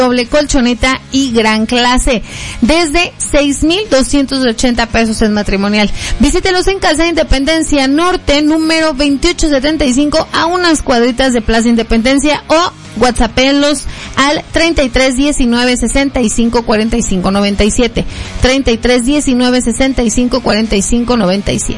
doble colchoneta y gran clase, desde 6,280 pesos en matrimonial. Visítelos en Calzada Independencia Norte, número 2875, a unas cuadritas de Plaza Independencia, o WhatsAppenlos al 3319 65 45 97, 3319 65 45 97.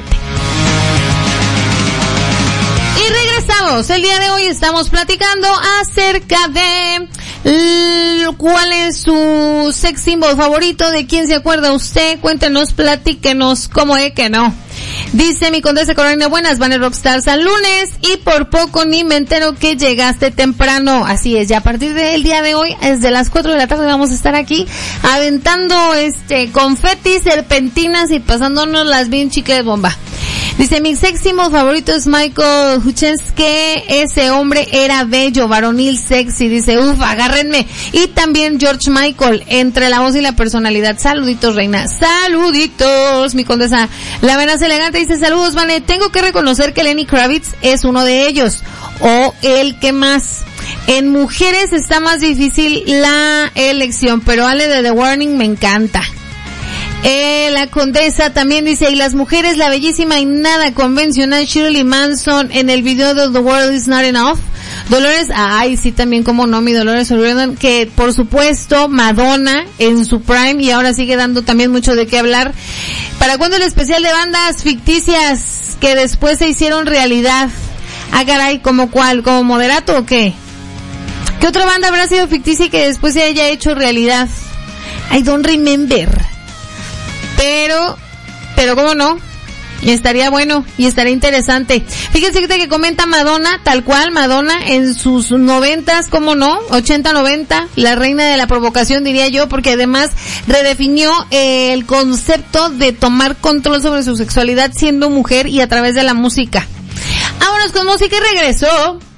Y regresamos. El día de hoy estamos platicando acerca de cuál es su sex symbol favorito, de quién se acuerda usted. Cuéntenos, platíquenos, cómo es que no. Dice mi condesa Corona, buenas, van el Rockstars al lunes y por poco ni me entero que llegaste temprano. Así es, ya a partir del día de hoy, desde las 4 de la tarde vamos a estar aquí aventando confetis, serpentinas y pasándonos las bien chicas bomba. Dice, mi sex symbol favorito es Michael Hutchins, que ese hombre era bello, varonil, sexy. Dice, agárrenme. Y también George Michael, entre la voz y la personalidad. Saluditos, reina. Saluditos, mi condesa. La veraz elegante dice, saludos, Vane. Tengo que reconocer que Lenny Kravitz es uno de ellos. O el que más. En mujeres está más difícil la elección, pero Ale de The Warning me encanta. La condesa también dice, y las mujeres, la bellísima y nada convencional Shirley Manson en el video de The World Is Not Enough. Dolores, sí, también, como no, mi Dolores O'Riordan, que por supuesto Madonna en su prime, y ahora sigue dando también mucho de qué hablar. ¿Para cuándo el especial de bandas ficticias que después se hicieron realidad? Caray, ¿como cuál? ¿Como Moderato o qué? ¿Qué otra banda habrá sido ficticia y que después se haya hecho realidad? I don't remember. Pero cómo no, estaría bueno y estaría interesante. Fíjense que comenta Madonna, tal cual, Madonna en sus 90s, cómo no, 80-90, la reina de la provocación, diría yo, porque además redefinió el concepto de tomar control sobre su sexualidad siendo mujer y a través de la música. Vámonos con música y regreso.